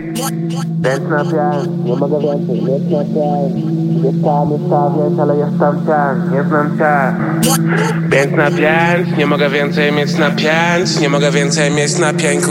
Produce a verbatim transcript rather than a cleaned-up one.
Więc na pięć, nie mogę więcej, więc na pięć. Mieszkałem, mieszkałem, ale jestem cień, nie znam cię. Więc na pięć, nie mogę więcej mieć na pięć. Nie mogę więcej mieć na pięć.